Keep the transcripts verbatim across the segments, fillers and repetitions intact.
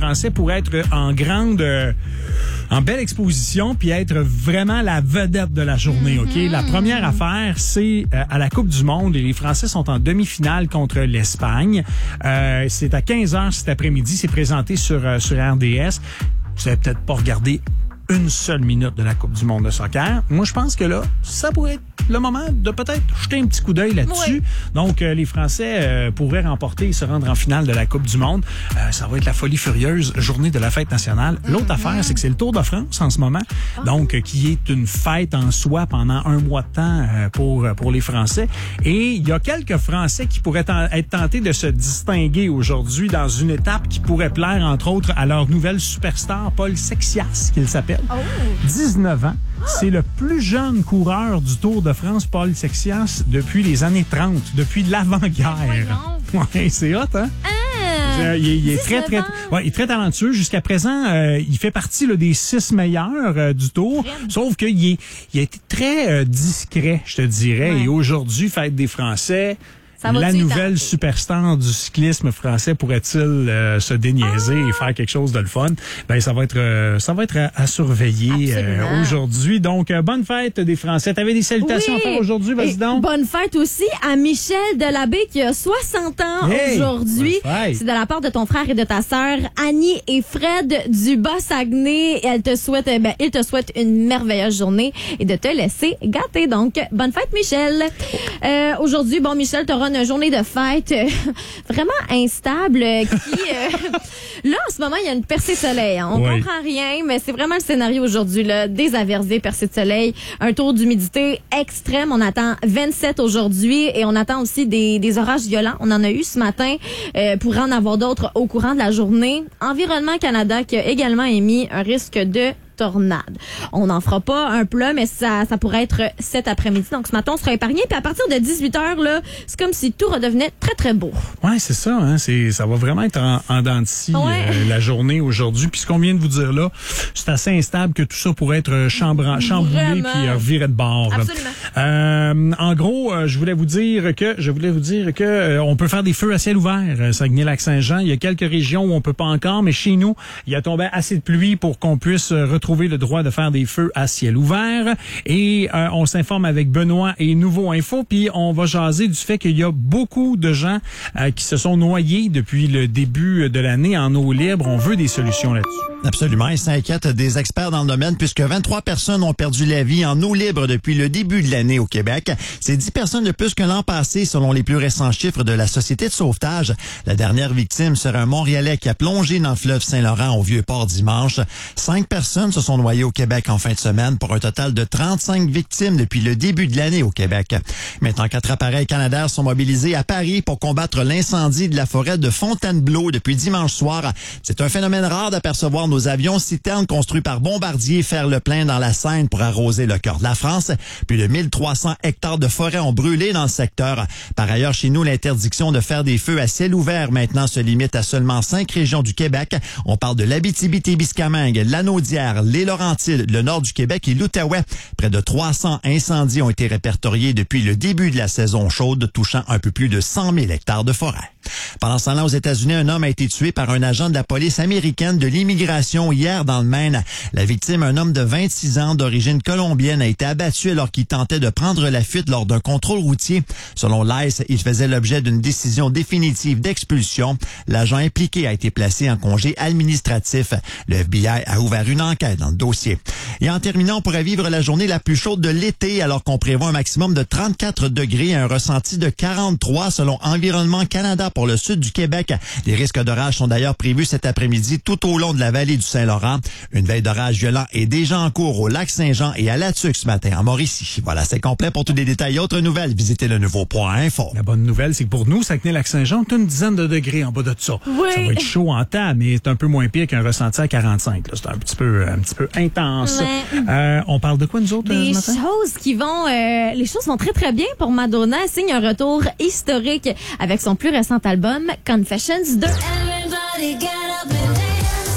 Français pourraient être en grande, euh, en belle exposition, puis être vraiment la vedette de la journée. Ok, mm-hmm. La première affaire, c'est euh, à la Coupe du Monde et les Français sont en demi-finale contre l'Espagne. Euh, c'est à quinze heures cet après-midi. C'est présenté sur euh, sur R D S. Vous avez peut-être pas regardé une seule minute de la Coupe du Monde de soccer. Moi, je pense que là, ça pourrait être le moment de peut-être jeter un petit coup d'œil là-dessus. Oui. Donc, euh, les Français euh, pourraient remporter et se rendre en finale de la Coupe du Monde. Euh, ça va être la folie furieuse, journée de la fête nationale. L'autre mm-hmm. affaire, c'est que c'est le Tour de France en ce moment, oh. donc euh, qui est une fête en soi pendant un mois de temps euh, pour pour les Français. Et il y a quelques Français qui pourraient t- être tentés de se distinguer aujourd'hui dans une étape qui pourrait plaire, entre autres, à leur nouvelle superstar, Paul Sexias, qu'il s'appelle. Oh. dix-neuf ans. C'est le plus jeune coureur du Tour de France, Paul Sexias, depuis les années trente, depuis l'avant-guerre. Ouais, c'est hot, hein? Ah, il, il est très, très, ouais, il est très talentueux. Jusqu'à présent, euh, il fait partie là, des six meilleurs euh, du Tour. Sauf qu'il est, il a été très euh, discret, je te dirais. Ouais. Et aujourd'hui, fête des Français. La nouvelle superstar du cyclisme français pourrait-il euh, se déniaiser ah! et faire quelque chose de le fun? Ben ça va être euh, ça va être à, à surveiller euh, aujourd'hui. Donc euh, bonne fête des Français. T'avais des salutations oui. à faire aujourd'hui, vas-y donc. Bonne fête aussi à Michel Delabé qui a soixante ans hey, aujourd'hui. C'est de la part de ton frère et de ta sœur Annie et Fred du Bas-Saguenay. Elle te souhaite ben il te souhaite une merveilleuse journée et de te laisser gâter. Donc bonne fête Michel. Euh, aujourd'hui bon Michel t'auras une journée de fête euh, vraiment instable euh, qui euh, là en ce moment il y a une percée de soleil hein. On oui. comprend rien mais c'est vraiment le scénario aujourd'hui là, des averses, percées de soleil, un taux d'humidité extrême, on attend vingt-sept aujourd'hui et on attend aussi des, des orages violents, on en a eu ce matin, euh, pourrait en avoir d'autres au courant de la journée. Environnement Canada qui a également émis un risque de tornade. On n'en fera pas un plat, mais ça, ça pourrait être cet après-midi. Donc, ce matin, on sera épargné. Puis à partir de dix-huit heures, là, c'est comme si tout redevenait très, très beau. Ouais, c'est ça. Hein? C'est, ça va vraiment être en, en dents de scie, ouais. euh, la journée aujourd'hui. Puis ce qu'on vient de vous dire là, c'est assez instable que tout ça pourrait être chambra- chamboulé puis euh, viré de bord. Absolument. Euh, en gros, euh, je voulais vous dire que je voulais vous dire que euh, on peut faire des feux à ciel ouvert. Euh, Saguenay-Lac-Saint-Jean, il y a quelques régions où on peut pas encore, mais chez nous, il y a tombé assez de pluie pour qu'on puisse euh, retrouver le droit de faire des feux à ciel ouvert. Et euh, on s'informe avec Benoît et Nouveau Info, puis on va jaser du fait qu'il y a beaucoup de gens euh, qui se sont noyés depuis le début de l'année en eau libre. On veut des solutions là-dessus. Absolument. Ils s'inquiètent des experts dans le domaine puisque vingt-trois personnes ont perdu la vie en eau libre depuis le début de l'année au Québec. C'est dix personnes de plus que l'an passé selon les plus récents chiffres de la Société de sauvetage. La dernière victime serait un Montréalais qui a plongé dans le fleuve Saint-Laurent au Vieux-Port dimanche. Cinq personnes se sont noyées au Québec en fin de semaine pour un total de trente-cinq victimes depuis le début de l'année au Québec. Maintenant, quatre appareils canadaires sont mobilisés à Paris pour combattre l'incendie de la forêt de Fontainebleau depuis dimanche soir. C'est un phénomène rare d'apercevoir nos avions citernes construits par Bombardier faire le plein dans la Seine pour arroser le cœur de la France. Plus de mille trois cents hectares de forêt ont brûlé dans le secteur. Par ailleurs, chez nous, l'interdiction de faire des feux à ciel ouvert maintenant se limite à seulement cinq régions du Québec. On parle de l'Abitibi-Témiscamingue, l'Anaudière, les Laurentides, le nord du Québec et l'Outaouais. Près de trois cents incendies ont été répertoriés depuis le début de la saison chaude, touchant un peu plus de cent mille hectares de forêt. Pendant ce temps-là, aux États-Unis, un homme a été tué par un agent de la police américaine de l'immigration hier dans le Maine. La victime, un homme de vingt-six ans d'origine colombienne, a été abattu alors qu'il tentait de prendre la fuite lors d'un contrôle routier. Selon l'I C E, il faisait l'objet d'une décision définitive d'expulsion. L'agent impliqué a été placé en congé administratif. Le F B I a ouvert une enquête dans le dossier. Et en terminant, on pourrait vivre la journée la plus chaude de l'été alors qu'on prévoit un maximum de trente-quatre degrés et un ressenti de quarante-trois selon Environnement Canada pour le sud du Québec. Des risques d'orage sont d'ailleurs prévus cet après-midi tout au long de la vallée du Saint-Laurent. Une veille d'orage violent est déjà en cours au lac Saint-Jean et à La Tuque ce matin en Mauricie. Voilà, c'est complet. Pour tous les détails et autres nouvelles, visitez le nouveau point info. La bonne nouvelle, c'est que pour nous, Saguenay-Lac-Saint-Jean, c'est une dizaine de degrés en bas de ça. Oui. Ça va être chaud en temps, mais c'est un peu moins pire qu'un ressenti à quarante-cinq. Là. C'est un petit peu, un petit peu intense. Ouais. Euh, on parle de quoi, nous autres, Des ce matin? choses qui vont... Euh, les choses vont très, très bien pour Madonna. Elle signe un retour historique avec son plus récent album, Confessions deux. Everybody get up and dance.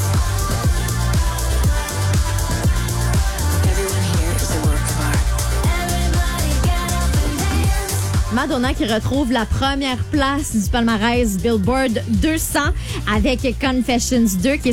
Everyone here is a work of art. Everybody get up and dance. Madonna qui retrouve la première place du palmarès Billboard deux cents avec Confessions deux qui est